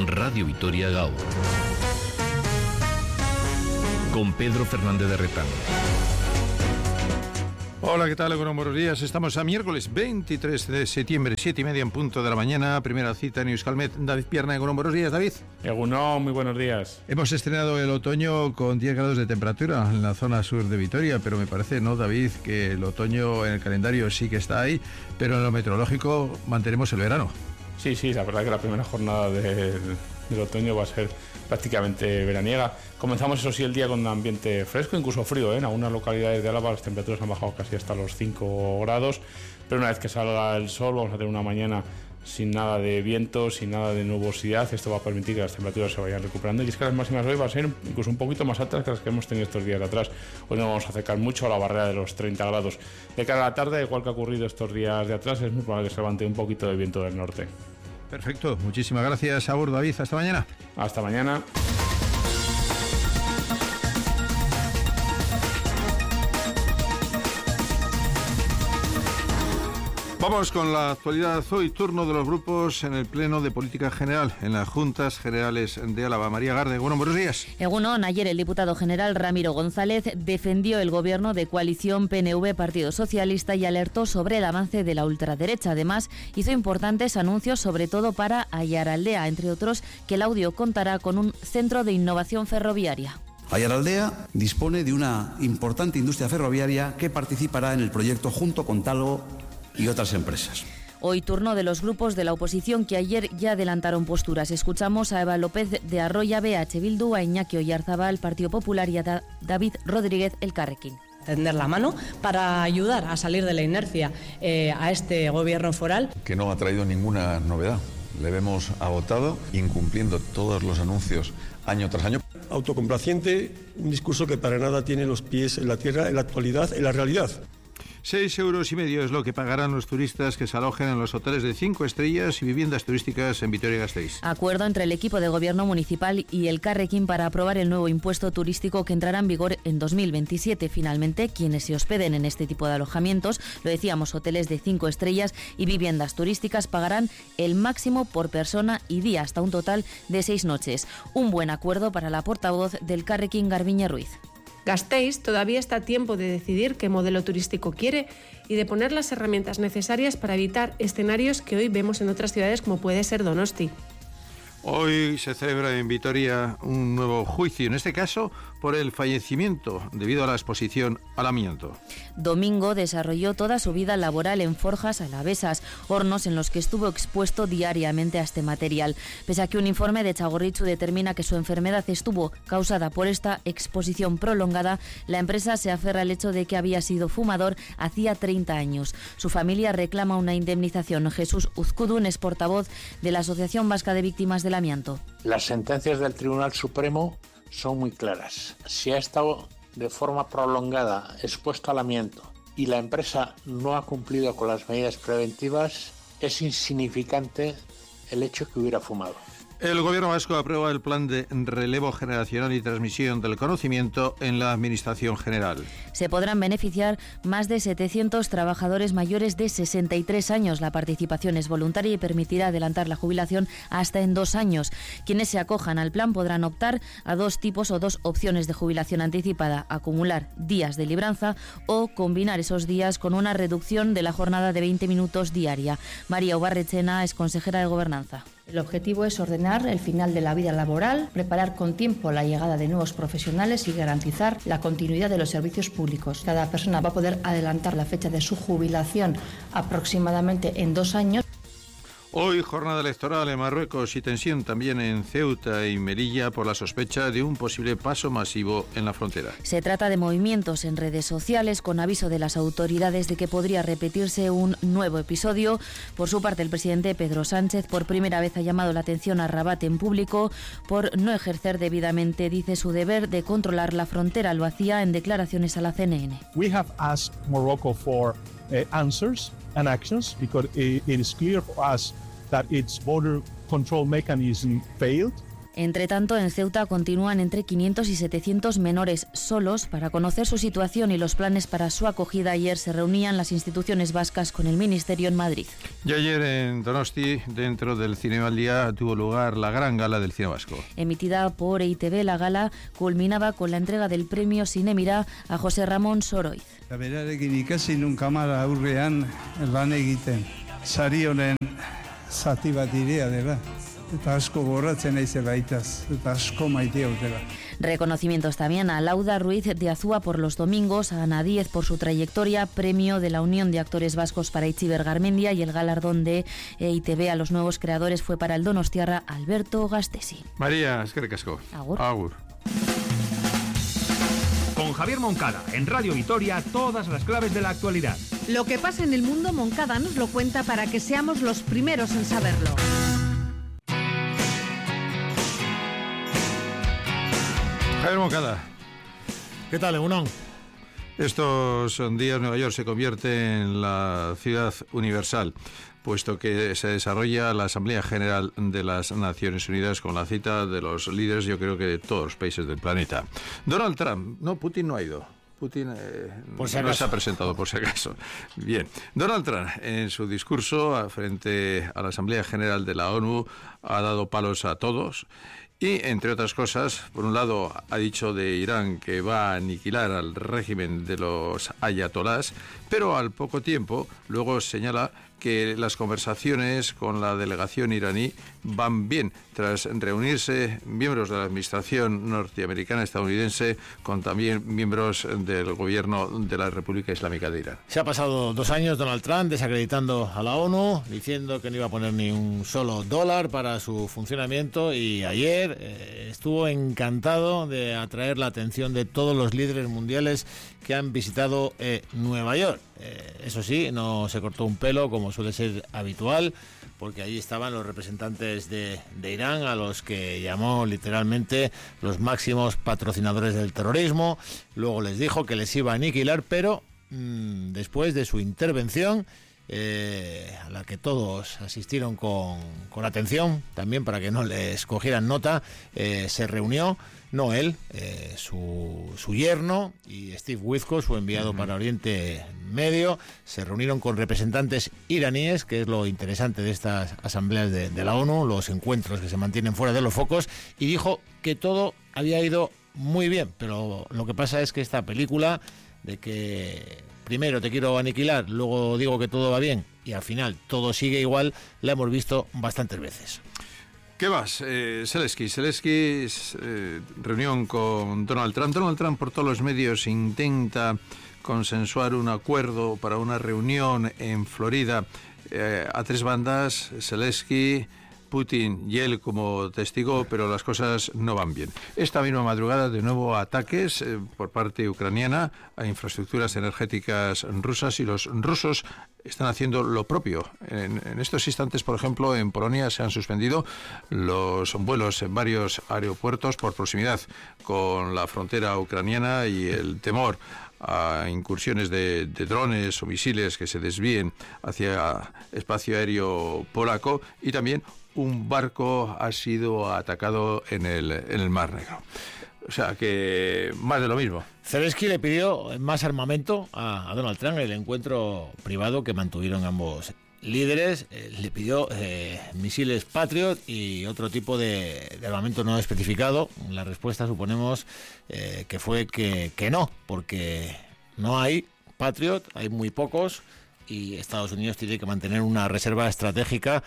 Radio Vitoria Gaur. Con Pedro Fernández de Retán. Hola, ¿qué tal? Buenos días. Estamos a miércoles 23 de septiembre, 7:30 en punto de la mañana. Primera cita en Euskalmet. David Pierna, buenos días, David. Egunon, muy buenos días. Hemos estrenado el otoño con 10 grados de temperatura en la zona sur de Vitoria, pero me parece, ¿no, David?, que el otoño en el calendario sí que está ahí, pero en lo meteorológico mantenemos el verano. Sí, la verdad que la primera jornada del otoño va a ser prácticamente veraniega. Comenzamos, eso sí, el día con un ambiente fresco, incluso frío, En algunas localidades de Álava las temperaturas han bajado casi hasta los 5 grados, pero una vez que salga el sol vamos a tener una mañana sin nada de viento, sin nada de nubosidad. Esto va a permitir que las temperaturas se vayan recuperando, y es que las máximas hoy van a ser incluso un poquito más altas que las que hemos tenido estos días de atrás. Hoy no vamos a acercar mucho a la barrera de los 30 grados. De cara a la tarde, igual que ha ocurrido estos días de atrás, es muy probable que se levante un poquito de viento del norte. Perfecto, muchísimas gracias, Agur, David, hasta mañana. Hasta mañana. Vamos con la actualidad. Hoy turno de los grupos en el Pleno de Política General, en las Juntas Generales de Álava. María Garde, buenos días. Egunon, ayer el diputado general Ramiro González defendió el gobierno de coalición PNV-Partido Socialista y alertó sobre el avance de la ultraderecha. Además, hizo importantes anuncios, sobre todo para Aiaraldea, entre otros, que el audio contará con un centro de innovación ferroviaria. Aiaraldea dispone de una importante industria ferroviaria que participará en el proyecto junto con Talgo y otras empresas. Hoy turno de los grupos de la oposición que ayer ya adelantaron posturas. Escuchamos a Eva López de Arroya, BH Bildu, a Iñaki Oyarzabal, Partido Popular, y a David Rodríguez, Elkarrekin. Tender la mano para ayudar a salir de la inercia a este gobierno foral. Que no ha traído ninguna novedad. Le vemos agotado, incumpliendo todos los anuncios año tras año. Autocomplaciente, un discurso que para nada tiene los pies en la tierra, en la actualidad, en la realidad. 6,5 € es lo que pagarán los turistas que se alojen en los hoteles de 5 estrellas y viviendas turísticas en Vitoria-Gasteiz. Acuerdo entre el equipo de gobierno municipal y Elkarrekin para aprobar el nuevo impuesto turístico que entrará en vigor en 2027. Finalmente, quienes se hospeden en este tipo de alojamientos, lo decíamos, hoteles de 5 estrellas y viviendas turísticas, pagarán el máximo por persona y día, hasta un total de 6 noches. Un buen acuerdo para la portavoz del Elkarrekin, Garbiñe Ruiz. Gasteiz todavía está a tiempo de decidir qué modelo turístico quiere y de poner las herramientas necesarias para evitar escenarios que hoy vemos en otras ciudades, como puede ser Donosti. Hoy se celebra en Vitoria un nuevo juicio, en este caso por el fallecimiento debido a la exposición al amianto. Domingo desarrolló toda su vida laboral en forjas alavesas, hornos en los que estuvo expuesto diariamente a este material. Pese a que un informe de Txagorritxu determina que su enfermedad estuvo causada por esta exposición prolongada, la empresa se aferra al hecho de que había sido fumador hacía 30 años. Su familia reclama una indemnización. Jesús Uzkudun es portavoz de la Asociación Vasca de Víctimas del Amianto. Las sentencias del Tribunal Supremo son muy claras. Si ha estado de forma prolongada expuesto al amianto y la empresa no ha cumplido con las medidas preventivas, es insignificante el hecho que hubiera fumado. El Gobierno vasco aprueba el plan de relevo generacional y transmisión del conocimiento en la Administración General. Se podrán beneficiar más de 700 trabajadores mayores de 63 años. La participación es voluntaria y permitirá adelantar la jubilación hasta en 2 años. Quienes se acojan al plan podrán optar a 2 tipos o 2 opciones de jubilación anticipada: acumular días de libranza o combinar esos días con una reducción de la jornada de 20 minutos diaria. María Ubarrechena es consejera de Gobernanza. El objetivo es ordenar el final de la vida laboral, preparar con tiempo la llegada de nuevos profesionales y garantizar la continuidad de los servicios públicos. Cada persona va a poder adelantar la fecha de su jubilación aproximadamente en 2 años. Hoy jornada electoral en Marruecos y tensión también en Ceuta y Melilla por la sospecha de un posible paso masivo en la frontera. Se trata de movimientos en redes sociales con aviso de las autoridades de que podría repetirse un nuevo episodio. Por su parte, el presidente Pedro Sánchez por primera vez ha llamado la atención a Rabat en público por no ejercer debidamente, dice, su deber de controlar la frontera. Lo hacía en declaraciones a la CNN. We have asked Morocco for answers and actions because it is clear for us that its border control mechanism failed. Entre tanto, en Ceuta continúan entre 500 y 700 menores solos. Para conocer su situación y los planes para su acogida, ayer se reunían las instituciones vascas con el Ministerio en Madrid. Y ayer en Donosti, dentro del Cinema al Día, tuvo lugar la gran gala del cine vasco. Emitida por EITV, la gala culminaba con la entrega del premio Zinemira a José Ramón Soroiz. Berarekin ikasi nun kamara aurrean lan egiten. Sari honen zati bat irea dela. Eta asko borratzen naizela itaz, eta asko maitea utela. Reconocimientos también a Lauda Ruiz de Azúa por Los Domingos, a Ana Díez por su trayectoria, premio de la Unión de Actores Vascos para Itziber Garmendia, y el galardón de EITV a los nuevos creadores fue para el donostiarra Alberto Gastesi. María, eskerrik asko. Agur. Agur. Con Javier Moncada, en Radio Vitoria, todas las claves de la actualidad. Lo que pasa en el mundo, Moncada nos lo cuenta para que seamos los primeros en saberlo. Javier Moncada. ¿Qué tal, Egunon? Estos días Nueva York se convierte en la ciudad universal, puesto que se desarrolla la Asamblea General de las Naciones Unidas con la cita de los líderes, yo creo que de todos los países del planeta. Donald Trump, no, Putin no ha ido. Putin no se ha presentado, por si acaso. Bien, Donald Trump, en su discurso frente a la Asamblea General de la ONU, ha dado palos a todos. Y, entre otras cosas, por un lado ha dicho de Irán que va a aniquilar al régimen de los ayatolás, pero al poco tiempo luego señala que las conversaciones con la delegación iraní van bien, tras reunirse miembros de la administración norteamericana estadounidense con también miembros del gobierno de la República Islámica de Irán. Se ha pasado 2 años Donald Trump desacreditando a la ONU, diciendo que no iba a poner ni un solo dólar para su funcionamiento, y ayer estuvo encantado de atraer la atención de todos los líderes mundiales que han visitado Nueva York. Eso sí, no se cortó un pelo como suele ser habitual, porque allí estaban los representantes de Irán, a los que llamó literalmente los máximos patrocinadores del terrorismo. Luego les dijo que les iba a aniquilar, pero después de su intervención, a la que todos asistieron con atención, también para que no les cogieran nota, se reunió, no él, su yerno y Steve Witkoff, su enviado para Oriente Medio, se reunieron con representantes iraníes, que es lo interesante de estas asambleas de la ONU, los encuentros que se mantienen fuera de los focos, y dijo que todo había ido muy bien, pero lo que pasa es que esta película de que primero te quiero aniquilar, luego digo que todo va bien y al final todo sigue igual, la hemos visto bastantes veces. ¿Qué más? Zelensky, reunión con Donald Trump. Donald Trump por todos los medios intenta consensuar un acuerdo para una reunión en Florida a 3 bandas, Zelensky, Putin y él como testigo, pero las cosas no van bien. Esta misma madrugada, de nuevo, ataques por parte ucraniana a infraestructuras energéticas rusas, y los rusos están haciendo lo propio. En estos instantes, por ejemplo, en Polonia se han suspendido los vuelos en varios aeropuertos por proximidad con la frontera ucraniana y el temor a incursiones de drones o misiles que se desvíen hacia espacio aéreo polaco, y también un barco ha sido atacado en el Mar Negro. O sea que más de lo mismo. Zelensky le pidió más armamento a Donald Trump en el encuentro privado que mantuvieron ambos líderes. Le pidió misiles Patriot y otro tipo de armamento no especificado. La respuesta suponemos que fue que no, porque no hay Patriot, hay muy pocos, y Estados Unidos tiene que mantener una reserva estratégica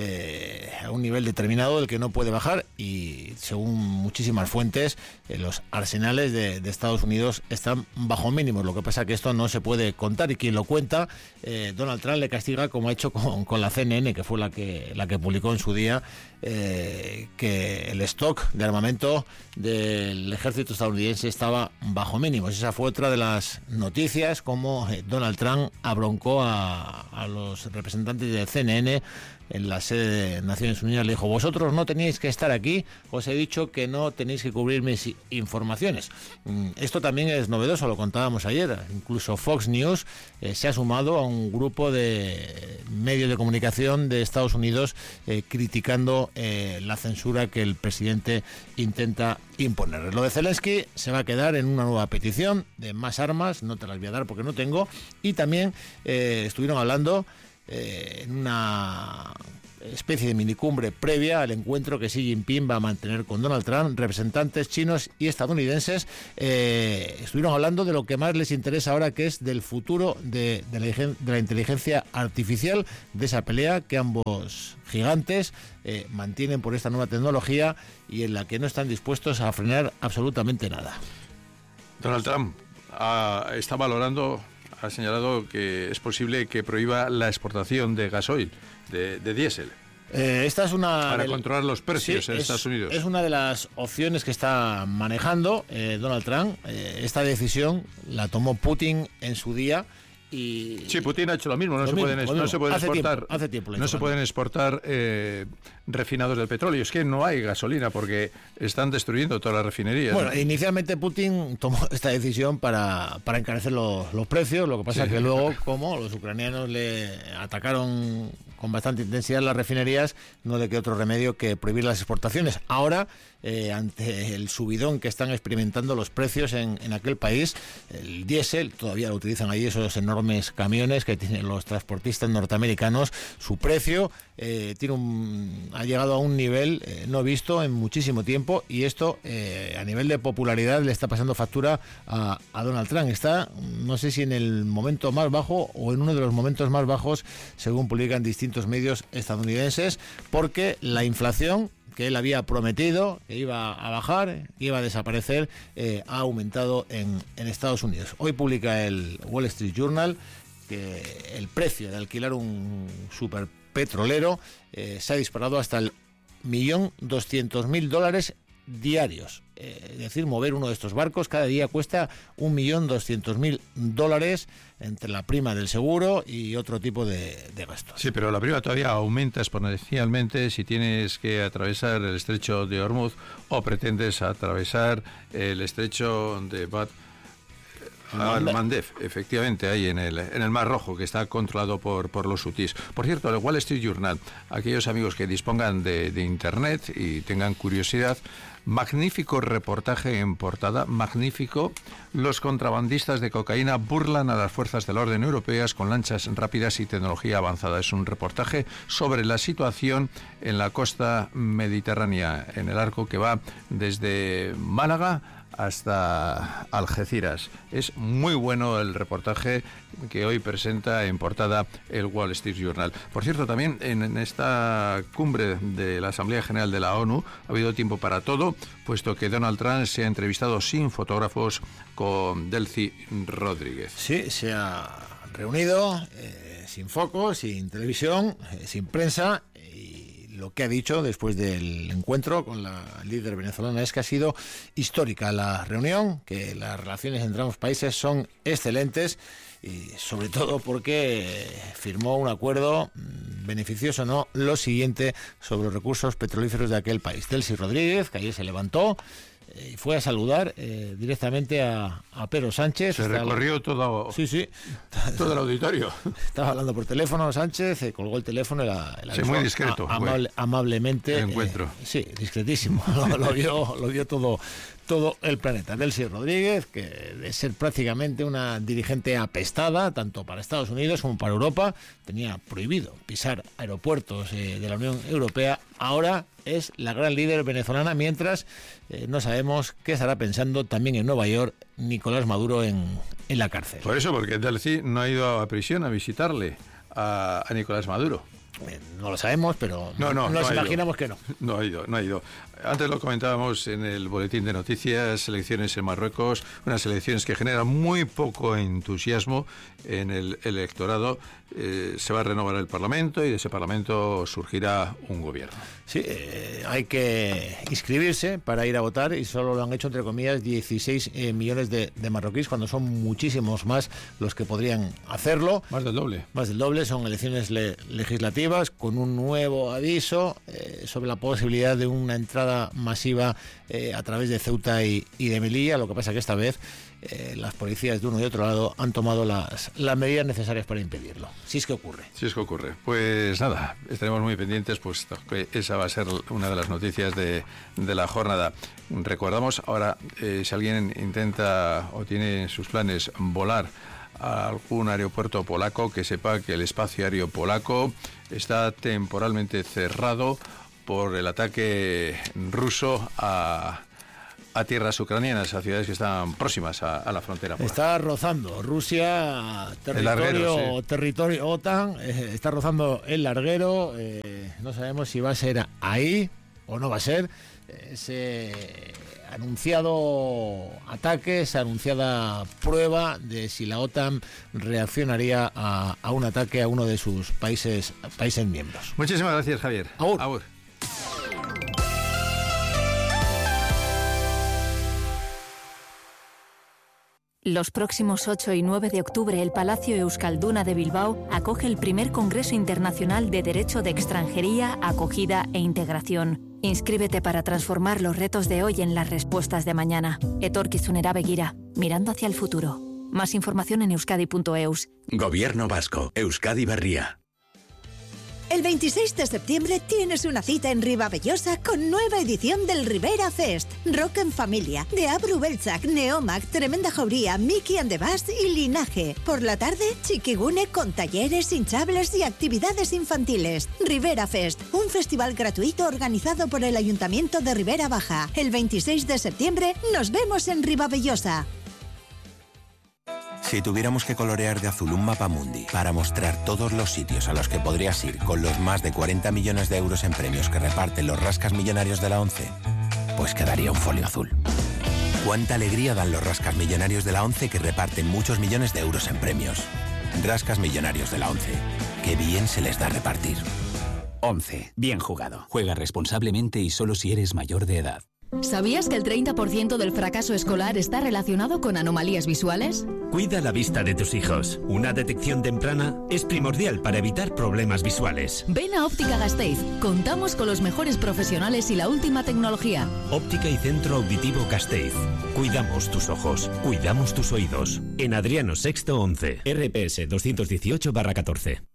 a un nivel determinado del que no puede bajar, y según muchísimas fuentes los arsenales de Estados Unidos están bajo mínimos. Lo que pasa es que esto no se puede contar, y quien lo cuenta, Donald Trump le castiga, como ha hecho con la CNN, que fue la que publicó en su día que el stock de armamento del ejército estadounidense estaba bajo mínimos. Esa fue otra de las noticias, como Donald Trump abroncó a los representantes de CNN en la sede de Naciones Unidas, le dijo: vosotros no teníais que estar aquí, os he dicho que no tenéis que cubrir mis informaciones. Esto también es novedoso, lo contábamos ayer. Incluso Fox News se ha sumado a un grupo de medios de comunicación de Estados Unidos criticando la censura que el presidente intenta imponer. Lo de Zelensky se va a quedar en una nueva petición de más armas, no te las voy a dar porque no tengo, y también estuvieron hablando en una especie de minicumbre previa al encuentro que Xi Jinping va a mantener con Donald Trump. Representantes chinos y estadounidenses estuvieron hablando de lo que más les interesa ahora, que es del futuro de la inteligencia artificial, de esa pelea que ambos gigantes mantienen por esta nueva tecnología y en la que no están dispuestos a frenar absolutamente nada. Donald Trump está valorando, ha señalado que es posible que prohíba la exportación de gasoil, de diésel. Esta es una para controlar los precios en Estados Unidos. Es una de las opciones que está manejando Donald Trump. Esta decisión la tomó Putin en su día. Y sí, Putin ha hecho lo mismo. No se pueden exportar refinados del petróleo. Es que no hay gasolina porque están destruyendo todas las refinerías. Bueno, inicialmente Putin tomó esta decisión para encarecer los precios. Lo que pasa es que luego, como los ucranianos le atacaron con bastante intensidad las refinerías, no le quedó otro remedio que prohibir las exportaciones. Ahora, ante el subidón que están experimentando los precios en aquel país, el diésel, todavía lo utilizan allí esos enormes camiones que tienen los transportistas norteamericanos, su precio ha llegado a un nivel no visto en muchísimo tiempo, y esto a nivel de popularidad le está pasando factura a Donald Trump. Está, no sé si en el momento más bajo o en uno de los momentos más bajos, según publican distintos medios estadounidenses, porque la inflación que él había prometido que iba a bajar, que iba a desaparecer, ha aumentado en Estados Unidos. Hoy publica el Wall Street Journal que el precio de alquilar un superpetrolero se ha disparado hasta el $1.200.000 diarios. Es decir, mover uno de estos barcos cada día cuesta $1.200.000 entre la prima del seguro y otro tipo de gastos. Sí, pero la prima todavía aumenta exponencialmente si tienes que atravesar el estrecho de Hormuz o pretendes atravesar el estrecho de Bab al-Mandeb, efectivamente, ahí en el Mar Rojo, que está controlado por los hutíes. Por cierto, el Wall Street Journal, aquellos amigos que dispongan de internet y tengan curiosidad, magnífico reportaje en portada, magnífico. Los contrabandistas de cocaína burlan a las fuerzas del orden europeas con lanchas rápidas y tecnología avanzada. Es un reportaje sobre la situación en la costa mediterránea, en el arco que va desde Málaga hasta Algeciras. Es muy bueno el reportaje que hoy presenta en portada el Wall Street Journal. Por cierto, también en esta cumbre de la Asamblea General de la ONU ha habido tiempo para todo, puesto que Donald Trump se ha entrevistado sin fotógrafos con Delcy Rodríguez. Sí, se ha reunido sin focos, sin televisión, sin prensa. Lo que ha dicho después del encuentro con la líder venezolana es que ha sido histórica la reunión, que las relaciones entre ambos países son excelentes y sobre todo porque firmó un acuerdo beneficioso, ¿no? Lo siguiente sobre los recursos petrolíferos de aquel país. Delcy Rodríguez, que ayer se levantó y fue a saludar directamente a Pedro Sánchez. Se recorrió todo, todo el auditorio. Estaba hablando por teléfono Sánchez, colgó el teléfono y sí, muy discreto. Amablemente. El encuentro. Sí, discretísimo. lo vio todo el planeta. Delcy Rodríguez, que de ser prácticamente una dirigente apestada, tanto para Estados Unidos como para Europa, tenía prohibido pisar aeropuertos de la Unión Europea, ahora es la gran líder venezolana, mientras no sabemos qué estará pensando también en Nueva York Nicolás Maduro en la cárcel. Por eso, porque Delcy no ha ido a prisión a visitarle a Nicolás Maduro. No lo sabemos, pero nos imaginamos que no. No ha ido. Antes lo comentábamos en el boletín de noticias, elecciones en Marruecos, unas elecciones que generan muy poco entusiasmo en el electorado. Se va a renovar el Parlamento y de ese Parlamento surgirá un gobierno. Sí, hay que inscribirse para ir a votar y solo lo han hecho, entre comillas, 16 millones de marroquíes, cuando son muchísimos más los que podrían hacerlo. Más del doble. Son elecciones legislativas. deportivas, con un nuevo aviso sobre la posibilidad de una entrada masiva a través de Ceuta y de Melilla. Lo que pasa que esta vez las policías de uno y otro lado han tomado las medidas necesarias para impedirlo. Si es que ocurre. Si es que ocurre. Pues nada, estaremos muy pendientes, puesto que esa va a ser una de las noticias de la jornada. Recordamos ahora, si alguien intenta o tiene en sus planes volar a algún aeropuerto polaco, que sepa que el espacio aéreo polaco está temporalmente cerrado por el ataque ruso a tierras ucranianas, a ciudades que están próximas a la frontera. Está rozando Rusia, territorio OTAN, está rozando el larguero. No sabemos si va a ser ahí o no va a ser. Ese anunciado ataque, esa anunciada prueba de si la OTAN reaccionaría a un ataque a uno de sus países miembros. Muchísimas gracias, Javier. Agur. Agur. Los próximos 8 y 9 de octubre, el Palacio Euskalduna de Bilbao acoge el primer Congreso Internacional de Derecho de Extranjería, Acogida e Integración. Inscríbete para transformar los retos de hoy en las respuestas de mañana. Etorkizunera begira, mirando hacia el futuro. Más información en euskadi.eus. Gobierno vasco, Euskadi Berria. El 26 de septiembre tienes una cita en Ribavellosa con nueva edición del Rivera Fest. Rock en familia, de Abru Beltzak, Neomac, Tremenda Jauría, Mickey and the Bass y Linaje. Por la tarde, Chiquigune con talleres, hinchables y actividades infantiles. Rivera Fest, un festival gratuito organizado por el Ayuntamiento de Ribera Baja. El 26 de septiembre nos vemos en Ribavellosa. Si tuviéramos que colorear de azul un mapamundi para mostrar todos los sitios a los que podrías ir con los más de 40 millones de euros en premios que reparten los rascas millonarios de la ONCE, pues quedaría un folio azul. Cuánta alegría dan los rascas millonarios de la ONCE que reparten muchos millones de euros en premios. Rascas millonarios de la ONCE. Qué bien se les da repartir. ONCE. Bien jugado. Juega responsablemente y solo si eres mayor de edad. ¿Sabías que el 30% del fracaso escolar está relacionado con anomalías visuales? Cuida la vista de tus hijos. Una detección temprana es primordial para evitar problemas visuales. Ven a Óptica Gasteiz. Contamos con los mejores profesionales y la última tecnología. Óptica y Centro Auditivo Gasteiz. Cuidamos tus ojos. Cuidamos tus oídos. En Adriano VI 11. RPS 218/14.